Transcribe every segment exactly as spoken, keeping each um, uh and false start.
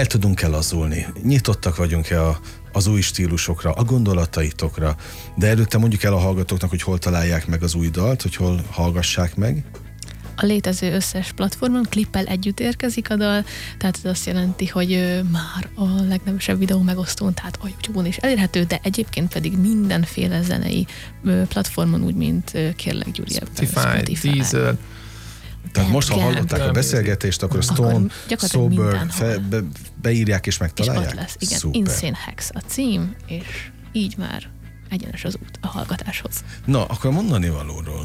el tudunk-e lazulni, nyitottak vagyunk-e a, az új stílusokra, a gondolataitokra, de előtte mondjuk el a hallgatóknak, hogy hol találják meg az új dalt, hogy hol hallgassák meg. A létező összes platformon klippel együtt érkezik a dal, tehát ez azt jelenti, hogy ö, már a legnevesebb videó megosztón, tehát a YouTube-on is elérhető, de egyébként pedig mindenféle zenei ö, platformon, úgy, mint ö, Kérlek Gyuri, Spotify, Spotify. Deezer. Tehát most, ha hallották a beszélgetést, akkor a Stone, Sober fe, be, beírják és megtalálják? És ott lesz, igen, Szuper. Insane Hex a cím, és így már egyenes az út a hallgatáshoz. Na, akkor mondani valóról.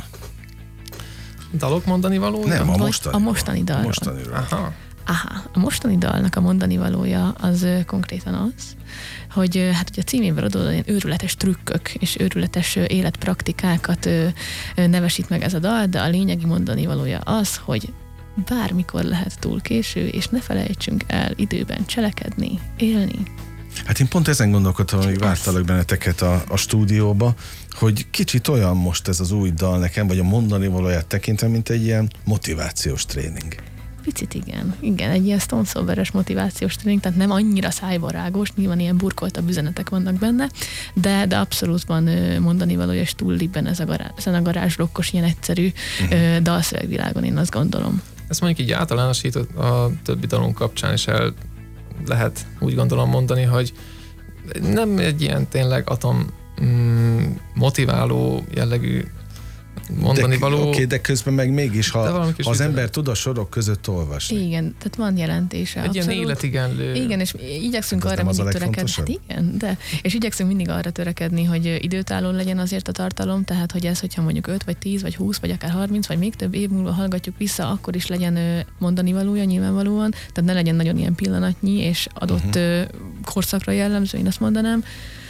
Dalok mondani valója? Nem, a mostani, a mostani dalról. A mostaniról. Aha. Aha, a mostani dalnak a mondani valója az ö, konkrétan az, hogy ö, hát ugye a címében adódóan ilyen őrületes trükkök és őrületes ö, életpraktikákat ö, ö, nevesít meg ez a dal, de a lényegi mondani valója az, hogy bármikor lehet túl késő, és ne felejtsünk el időben cselekedni, élni. Hát én pont ezen gondolkodtam, hogy vártalak benneteket a, a stúdióba, hogy kicsit olyan most ez az új dal nekem, vagy a mondani valóját tekintve, mint egy ilyen motivációs tréning. Picit igen. Igen, egy ilyen Stone Sober-es motivációs tréning, tehát nem annyira szájbarágos, nyilván ilyen burkoltabb üzenetek vannak benne, de, de abszolút van mondani valója, és túl libben ez a, gará, ez a garázsrokkos, ilyen egyszerű uh-huh. dalszövegvilágon, én azt gondolom. Ezt mondjuk így általánosított a többi dalunk kapcsán is el lehet úgy gondolom mondani, hogy nem egy ilyen tényleg atom mm, motiváló jellegű mondani de, való. Oké, de közben meg mégis, ha, ha az ember tud a sorok között olvasni. Igen, tehát van jelentése. Egy abszolút. ilyen életigenlő. Igen, és igyekszünk hát arra mindig törekedni. Hát igen, de. És igyekszünk mindig arra törekedni, hogy időtálló legyen azért a tartalom, tehát hogy ez, hogyha mondjuk öt, vagy tíz, vagy húsz, vagy akár harminc, vagy még több év múlva hallgatjuk vissza, akkor is legyen mondani valója nyilvánvalóan, tehát ne legyen nagyon ilyen pillanatnyi, és adott uh-huh. korszakra jellemző, én azt mondanám.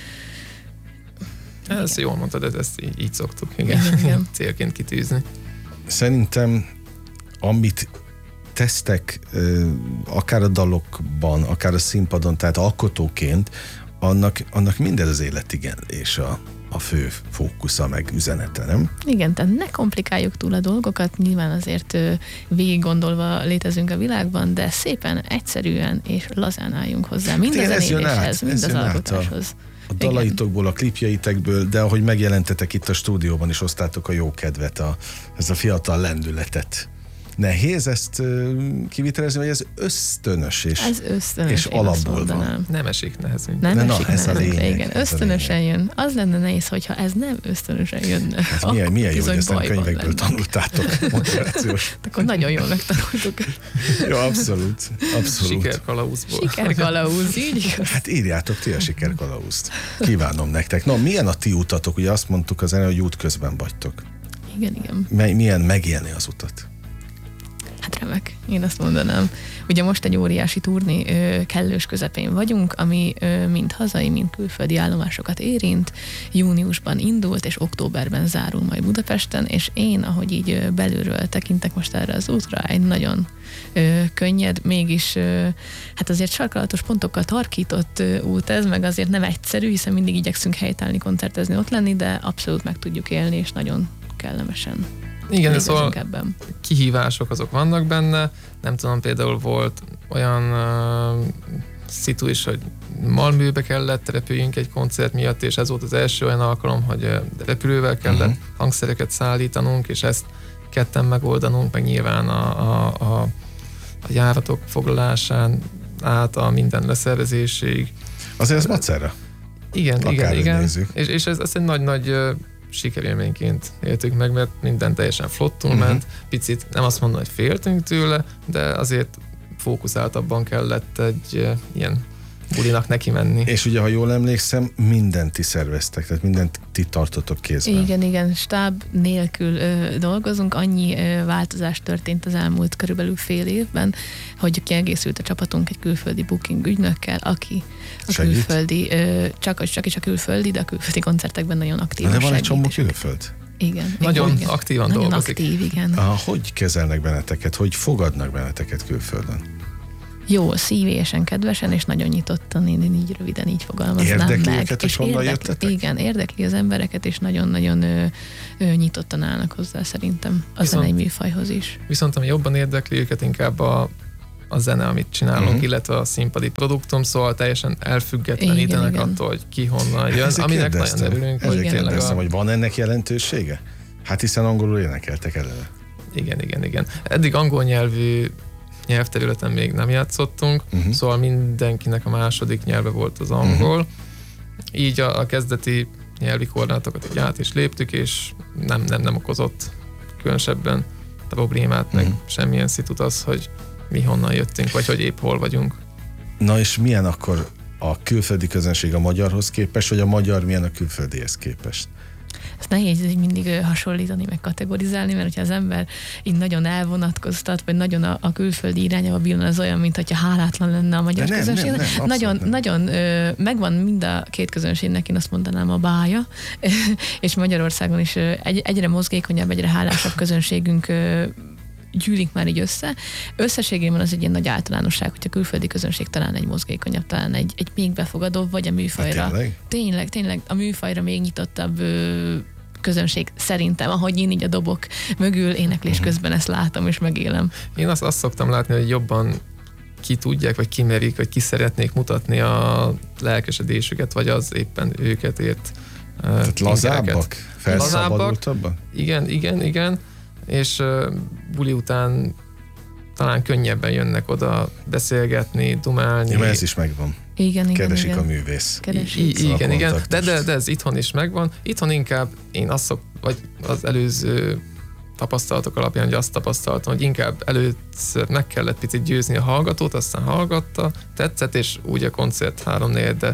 Ezt jól mondtad, de ezt így, így szoktuk igen. Igen, igen. célként kitűzni. Szerintem, amit tesztek akár a dalokban, akár a színpadon, tehát alkotóként, annak, annak minden az életigenlés a, a fő fókusza, meg üzenete, nem? Igen, tehát ne komplikáljuk túl a dolgokat, nyilván azért végig gondolva létezünk a világban, de szépen, egyszerűen és lazán álljunk hozzá, mind igen, a zenéléshez, mind az alkotáshoz. A dalaitokból, a klipjeitekből, de ahogy megjelentetek itt a stúdióban is, osztátok a jó kedvet, a, ez a fiatal lendületet. Nehéz ezt uh, kivitelezni, vagy ez ösztönös és, ez ösztönös, és alapból van? Nem esik nehezünk. Nem na, esik ez a lényeg, igen, ez ösztönösen jön. Az lenne nehéz, hogyha ez nem ösztönösen jönne. Hát milyen, milyen jó, hogy ezt nem könyvekből tanultátok, motivációs. Akkor nagyon jól megtanultuk. Jó, abszolút. abszolút. Sikerkalauzból. Sikerkalauz, így igaz. Hát írjátok ti a sikerkalauzt. Kívánom nektek. Na, milyen a ti utatok? Ugye azt mondtuk az elején, hogy út közben vagytok. Igen, igen. Milyen megélni az utat? Hát remek, én azt mondanám. Ugye most egy óriási turné ö, kellős közepén vagyunk, ami ö, mind hazai, mind külföldi állomásokat érint. Júniusban indult, és októberben zárul majd Budapesten, és én, ahogy így ö, belülről tekintek most erre az útra, egy nagyon ö, könnyed, mégis ö, hát azért sarkalatos pontokkal tarkított ö, út ez, meg azért nem egyszerű, hiszen mindig igyekszünk helytállni, koncertezni, ott lenni, de abszolút meg tudjuk élni, és nagyon kellemesen. Igen, de szóval ebben. Kihívások azok vannak benne. Nem tudom, például volt olyan uh, szitu is, hogy Malmöbe kellett repüljünk egy koncert miatt, és ez volt az első olyan alkalom, hogy uh, repülővel kellett uh-huh. hangszereket szállítanunk, és ezt ketten megoldanunk, meg nyilván a, a, a, a járatok foglalásán át a minden leszervezésig. Azért ez macerra. Igen, akár igen, igen. Nézzük. És, és ez, ez egy nagy-nagy uh, sikerélményként éltük meg, mert minden teljesen flottul uh-huh. ment. Picit nem azt mondom, hogy féltünk tőle, de azért fókuszáltabban kellett egy uh, ilyen bulinak neki menni. És ugye, ha jól emlékszem, mindent ti szerveztek, tehát mindent ti tartotok kézben. Igen, igen, stáb nélkül ö, dolgozunk, annyi ö, változás történt az elmúlt körülbelül fél évben, hogy kiegészült a csapatunk egy külföldi booking ügynökkel, aki a segít? külföldi, ö, csak, csak is a külföldi, de a külföldi koncertekben nagyon aktív. De van egy csomó külföld? Igen. Nagyon igen, aktívan nagyon dolgozik. Nagyon aktív, igen. Ah, hogy kezelnek benneteket, hogy fogadnak benneteket külföldön? Jó, szívélyesen, kedvesen, és nagyon nyitottan, én így röviden így fogalmaznám meg. Érdekli őket, hogy honnan érdekli, jöttetek? Igen, érdekli az embereket, és nagyon-nagyon ö, ö, nyitottan állnak hozzá szerintem a Viszont, zenei műfajhoz is. Viszont ami jobban érdekli őket, inkább a a zene, amit csinálunk, uh-huh. illetve a színpadi produktum, szóval teljesen elfüggetlenítenek igen, attól, hogy ki honnan jön, Ezért aminek kérdeztem. nagyon örülünk. Ezért Hogy kérdeztem, a... hogy van ennek jelentősége? Hát hiszen angolul énekeltek eleve. Igen, igen, igen. Eddig angol nyelvű nyelvterületen még nem játszottunk, uh-huh. szóval mindenkinek a második nyelve volt az angol. Uh-huh. Így a, a kezdeti nyelvi korlátokat így át is léptük, és nem, nem, nem okozott különösebben problémát, meg uh-huh. semmilyen szitut az, hogy mi honnan jöttünk, vagy hogy épp hol vagyunk. Na és milyen akkor a külföldi közönség a magyarhoz képest, vagy a magyar milyen a külföldihez képest? Ezt nehéz így mindig hasonlítani, meg kategorizálni, mert hogyha az ember így nagyon elvonatkoztat, vagy nagyon a, a külföldi irányába billen, az olyan, mint hogyha hálátlan lenne a magyar nem, közönség. Nem, nem, nagyon, nem. nagyon ö, megvan mind a két közönségnek, én azt mondanám, a bája, és Magyarországon is egy, egyre mozgékonyabb, egyre hálásabb közönségünk ö, gyűlik már így össze. Összességében az egy ilyen nagy általánosság, hogy a külföldi közönség talán egy mozgékonyabb, talán egy, egy még befogadóbb, vagy a műfajra. Hát tényleg? Tényleg, tényleg a műfajra még nyitottabb ö, közönség szerintem, ahogy én így a dobok mögül éneklés uh-huh. közben ezt látom és megélem. Én azt, azt szoktam látni, hogy jobban ki tudják, vagy kimerik, vagy ki szeretnék mutatni a lelkesedésüket, vagy az éppen őket ért. Tehát lazábbak? Felszabadultabbak? Igen, igen, igen. És uh, buli után talán könnyebben jönnek oda beszélgetni, dumálni. Ja, ez is megvan. Igen, igen, Keresik igen. a művész. Keresik. I- igen, igen. De, de, de ez itthon is megvan. Itthon inkább én azt szok, vagy az előző tapasztalatok alapján, hogy azt tapasztaltam, hogy inkább először meg kellett picit győzni a hallgatót, aztán hallgatta, tetszett, és úgy a koncert háromnegyede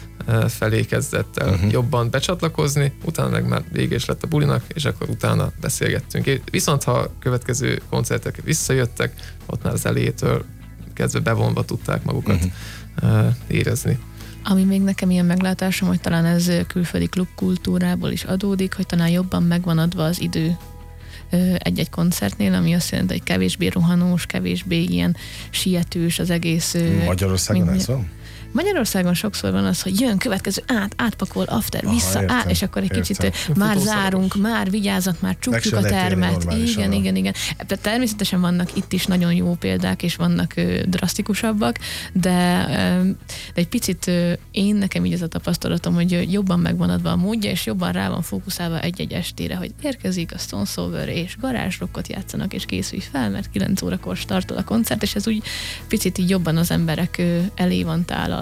felé kezdett el uh-huh. jobban becsatlakozni, utána meg már vége is lett a bulinak, és akkor utána beszélgettünk. Viszont ha a következő koncertek visszajöttek, ott már az elejétől kezdve bevonva tudták magukat uh-huh. érezni. Ami még nekem ilyen meglátásom, hogy talán ez külföldi klubkultúrából is adódik, hogy talán jobban megvan adva az idő egy-egy koncertnél, ami azt jelenti, hogy kevésbé rohanós, kevésbé ilyen sietős az egész. Magyarországon ez van? Magyarországon sokszor van az, hogy jön következő, át, átpakol, after, Aha, vissza, értem, át, és akkor egy értem. kicsit már zárunk, már vigyázat, már csukjuk a termet. Igen, igen, igen. Természetesen vannak itt is nagyon jó példák, és vannak ö, drasztikusabbak, de, ö, de egy picit ö, én nekem így ez a tapasztalatom, hogy jobban megvan adva a módja, és jobban rá van fókuszálva egy-egy estére, hogy érkezik a Stone Sour, és garázsrockot játszanak, és készülj fel, mert kilenc órakor startol a koncert, és ez úgy picit így jobban az emberek ö, elé van tálal.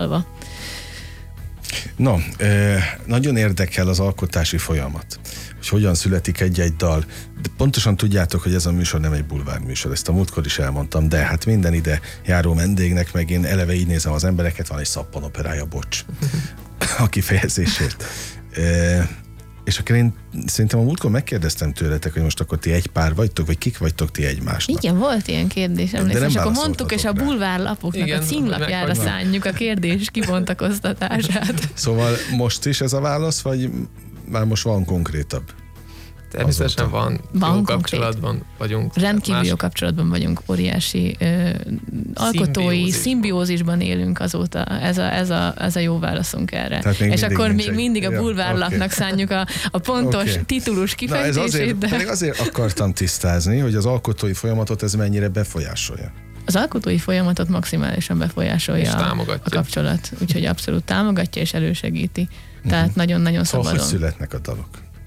No, eh, nagyon érdekel az alkotási folyamat, hogy hogyan születik egy-egy dal. De pontosan tudjátok, hogy ez a műsor nem egy bulvár műsor, ezt a múltkor is elmondtam, de hát minden ide járó vendégnek, meg én eleve így nézem az embereket, van egy szappanoperája, bocs, a kifejezésért. Eh, és akkor én szerintem a múltkor megkérdeztem tőletek, hogy most akkor ti egy pár vagytok, vagy kik vagytok ti egymásnak. Igen, volt ilyen kérdés, emlékszem, és akkor mondtuk, és a bulvárlapoknak igen, a címlapjára szánjuk a kérdés kibontakoztatását. Szóval most is ez a válasz, vagy már most van konkrétabb? Természetesen van, van jó kapcsolatban vagyunk. Rendkívül más... jó kapcsolatban vagyunk, óriási ö, alkotói, szimbiózisban élünk azóta. Ez a, ez a, ez a jó válaszunk erre. És akkor még egy... mindig a bulvárlapnak ja, okay. szánjuk a, a pontos okay. titulus kifejtését. Na ez azért, de... pedig azért akartam tisztázni, hogy az alkotói folyamatot ez mennyire befolyásolja. Az alkotói folyamatot maximálisan befolyásolja a kapcsolat. Úgyhogy abszolút támogatja és elősegíti. Tehát uh-huh. nagyon-nagyon szóval szabadon. Hogy születnek a dalok?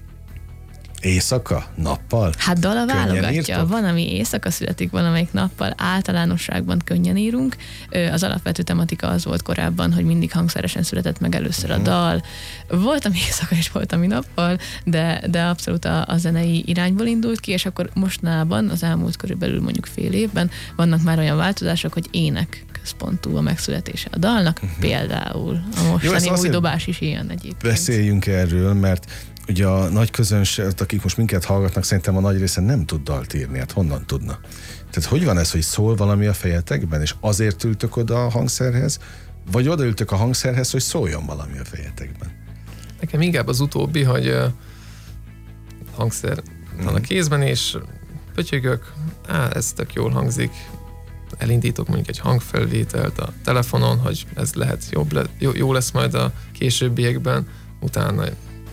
Éjszaka? Nappal? Hát dala válogatja. Van, ami éjszaka születik, valamelyik nappal. Általánosságban könnyen írunk. Az alapvető tematika az volt korábban, hogy mindig hangszeresen született meg először a dal. Volt, ami éjszaka és volt, ami nappal, de, de abszolút a, a zenei irányból indult ki, és akkor mostanában, az elmúlt körülbelül mondjuk fél évben vannak már olyan változások, hogy ének központú a megszületése a dalnak. Uh-huh. Például a mostani új dobás is ilyen egyébként. Beszéljünk erről, mert ugye a nagy közönség, akik most minket hallgatnak, szerintem a nagy része nem tud dalt írni, hát honnan tudna? Tehát hogy van ez, hogy szól valami a fejetekben, és azért ültök oda a hangszerhez, vagy odaültök a hangszerhez, hogy szóljon valami a fejetekben? Nekem inkább az utóbbi, hogy uh, hangszer van mm. a kézben, és pötyögök, á, ez tök jól hangzik, elindítok mondjuk egy hangfelvételt a telefonon, hogy ez lehet jobb le, jó, jó lesz majd a későbbiekben, utána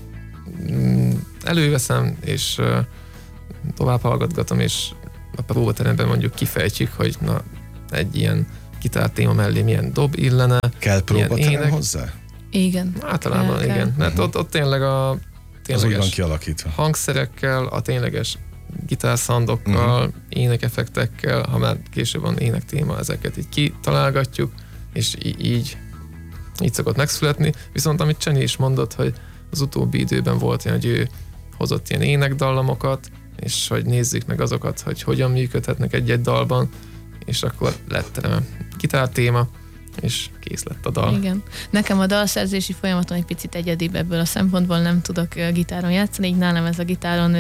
előveszem, és tovább hallgatgatom, és a próbateremben mondjuk kifejtjük, hogy na, egy ilyen gitár téma mellé milyen dob illene. Kell próbaterem hozzá? Igen. Általában kell, igen, kell. Mert uh-huh. ott, ott tényleg a tényleges az úgy van kialakítva. Hangszerekkel, a tényleges gitárszandokkal, uh-huh. énekeffektekkel, ha már később van ének téma, ezeket így kitalálgatjuk, és í- így így szokott megszületni. Viszont amit Cseni is mondott, hogy az utóbbi időben volt olyan, hogy ő hozott ilyen énekdallamokat, és hogy nézzük meg azokat, hogy hogyan működhetnek egy-egy dalban, és akkor lett gitártéma, és kész lett a dal. Igen. Nekem a dalszerzési folyamaton egy picit egyedibb ebből a szempontból, nem tudok gitáron játszani, így nálam ez a gitáron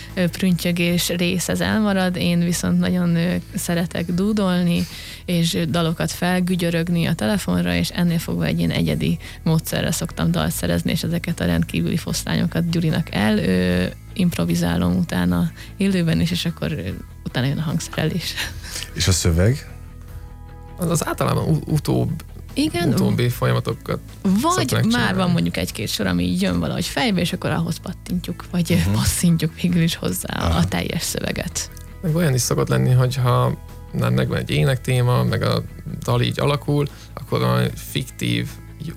prüntjögés rész ez elmarad, én viszont nagyon szeretek dúdolni, és dalokat felgügyörögni a telefonra, és ennél fogva egy ilyen egyedi módszerrel szoktam dalt szerezni, és ezeket a rendkívüli foszlányokat Gyurinak el ő, improvizálom utána élőben is, és akkor utána jön a hangszerelés. És a szöveg? Az, az általában u- utóbb, igen, utóbbi folyamatokat vagy már van mondjuk egy-két sor, ami így jön valahogy fejbe, és akkor ahhoz pattintjuk, vagy uh-huh. passzintjuk végül is hozzá uh-huh. a teljes szöveget. Meg olyan is szokott lenni, hogyha nem megvan egy énektéma, meg a dal így alakul, akkor a fiktív,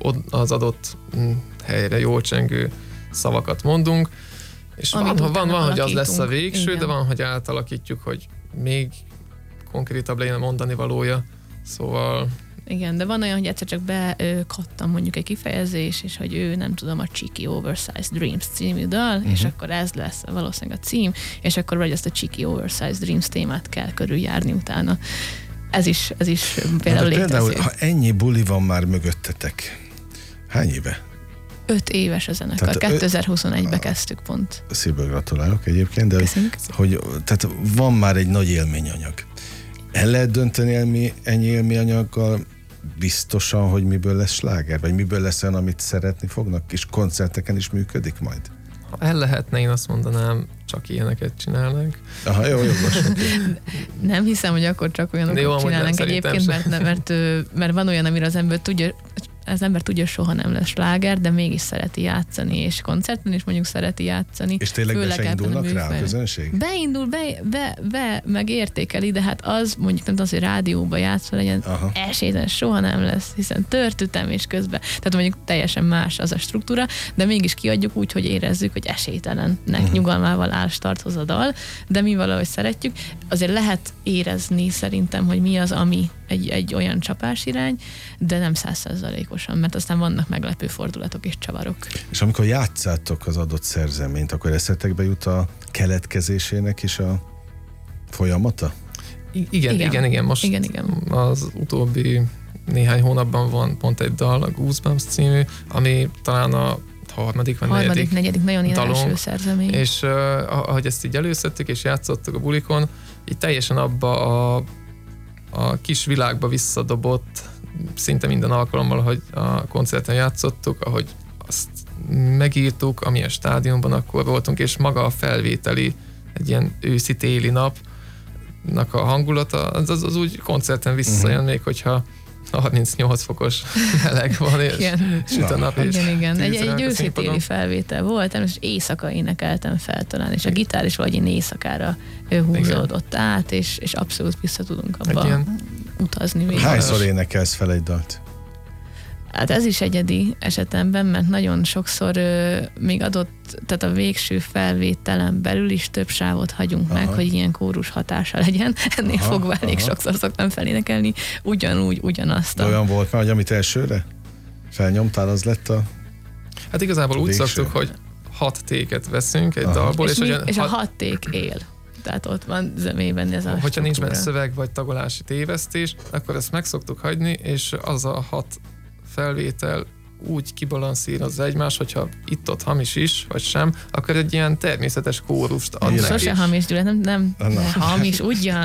az adott helyre jól csengő szavakat mondunk, és Amit van, van, van hogy az lesz a végső, igen. de van, hogy átalakítjuk, hogy még konkrétabb legyen a mondani valója. Szóval... Igen, de van olyan, hogy egyszer csak bekattam mondjuk egy kifejezés, és hogy ő, nem tudom, a Cheeky Oversized Dreams című dal, uh-huh. és akkor ez lesz valószínűleg a cím, és akkor vagy ezt a Cheeky Oversized Dreams témát kell körüljárni utána. Ez is, ez is például létező. Például, ha ennyi buli van már mögöttetek, hány éve? Öt éves a zenekar, kétezer-huszonegyben kezdtük pont. Szépen gratulálok egyébként, de hogy, hogy tehát van már egy nagy élményanyag. El lehet dönteni elmi, ennyi élményanyaggal biztosan, hogy miből lesz sláger, vagy miből lesz olyan, amit szeretni fognak, és koncerteken is működik majd? Ha el lehetne, én azt mondanám, csak ilyeneket csinálnánk. Aha, jó, jó, most. Nem hiszem, hogy akkor csak olyanokat jó, csinálnánk egyébként, mert, mert, mert van olyan, amire az ember tudja, az ember tudja, soha nem lesz sláger, de mégis szereti játszani, és koncerten is mondjuk szereti játszani. És tényleg be se indulnak rá a közönség? Beindul, be, be, be, meg értékeli, de hát az mondjuk nem az, hogy rádióba játszva legyen, esélytelen soha nem lesz, hiszen törtütem és közben. Tehát mondjuk teljesen más az a struktúra, de mégis kiadjuk úgy, hogy érezzük, hogy esélytelennek uh-huh. nyugalmával áll starthoz a dal, de mi valahogy szeretjük. Azért lehet érezni szerintem, hogy mi az, ami egy, egy olyan csapásirány, de nem száz százalékosan, mert aztán vannak meglepő fordulatok és csavarok. És amikor játszátok az adott szerzeményt, akkor eszetekbe jut a keletkezésének is a folyamata? I- igen, igen, igen, igen. Most igen, igen. Az utóbbi néhány hónapban van pont egy dal, a Goosebumps című, ami talán a harmadik vagy harmadik, negyedik, negyedik nagyon ilyen első szerzemény. És uh, ahogy ezt így előszedtük és játszottuk a bulikon, így teljesen abba a, a kis világba visszadobott szinte minden alkalommal, hogy a koncerten játszottuk, ahogy azt megírtuk, amilyen stádiumban akkor voltunk, és maga a felvételi, egy ilyen őszi téli napnak a hangulata, az, az, az úgy koncerten visszajön, uh-huh. még hogyha harmincnyolc fokos meleg van, és igen. süt a nap. Igen, igen. Egy, egy őszi téli felvétel volt, és éjszaka énekeltem fel talán, és a gitár is valahogy éjszakára húzódott igen. át, és, és abszolút vissza tudunk abba utazni. Végül. Hányszor énekelsz fel egy dalt? Hát ez is egyedi esetemben, mert nagyon sokszor ö, még adott, tehát a végső felvételen belül is több sávot hagyunk aha. meg, hogy ilyen kórus hatása legyen. Ennél aha, fogva elég aha. sokszor szoktam felénekelni ugyanúgy, ugyanazt. A... Olyan volt már, hogy amit elsőre felnyomtál, az lett a Hát igazából úgy szoktuk, hogy hat téket veszünk egy aha. dalból. És, és, mi, ugyan, és hat... a hat ték él. Tehát ott van zömében ez a Hogyha struktúra. nincs benne szöveg vagy tagolási tévesztés, akkor ezt meg szoktuk hagyni, és az a hat felvétel úgy kibalanszírozza egymást, hogyha itt-ott hamis is, vagy sem, akkor egy ilyen természetes kórust ad neki. Sose hamis, Gyula, nem, nem, nem hamis, ugyan.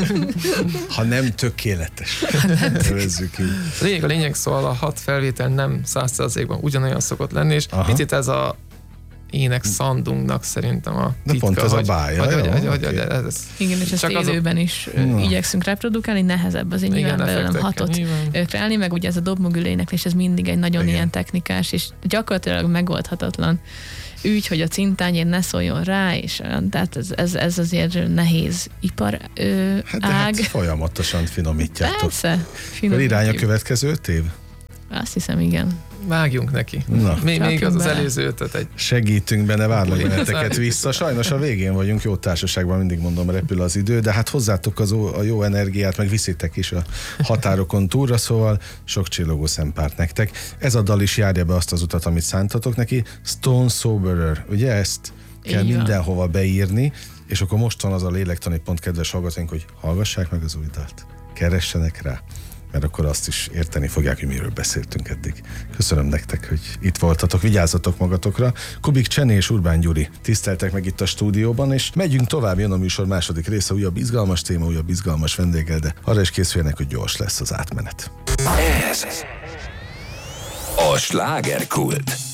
Ha nem tökéletes. Nevezzük így. A lényeg, a lényeg, szóval a hat felvétel nem száz százalékban ugyanolyan szokott lenni, és aha. picit ez a ének szandunknak szerintem a de titka. pont ez hogy, a bája. hogy, Jó, hogy, hogy, okay. hogy ez, ez. Igen, és ezt Csak azok- élőben is Na. igyekszünk reprodukálni, nehezebb azért Igen, nyilván belőlem effektekkel, hatot nyilván. kreálni, meg ugye ez a dobmögül éneklés, ez mindig egy nagyon Igen. ilyen technikás, és gyakorlatilag megoldhatatlan ügy, hogy a cintányér ne szóljon rá, és olyan, tehát ez, ez, ez azért nehéz ipar ö, Hát, de ág. hát folyamatosan finomítjátok. Persze. Akkor finomítjuk. irány a következő öt év? Azt hiszem, igen. Vágjunk neki. Na. Még, még az az bele. előző ötöt egy Segítünk benne, várlak Igen. benneteket vissza. Sajnos a végén vagyunk, jó társaságban, mindig mondom, repül az idő, de hát hozzátok az ó- a jó energiát, meg viszitek is a határokon túlra, szóval sok csillogó szempárt nektek. Ez a dal is járja be azt az utat, amit szántatok neki. Stone Soberer, ugye ezt kell Így van. mindenhova beírni, és akkor most van az a lélektani pont, kedves hallgatóink, hogy hallgassák meg az új dalt, keressenek rá, mert akkor azt is érteni fogják, hogy miről beszéltünk eddig. Köszönöm nektek, hogy itt voltatok, vigyázzatok magatokra. Kubik Cseni és Urbán Gyuri tiszteltek meg itt a stúdióban, és megyünk tovább, jön a műsor második része, újabb izgalmas téma, újabb izgalmas vendéggel, de arra is készüljenek, hogy gyors lesz az átmenet. Ez a slágerkult.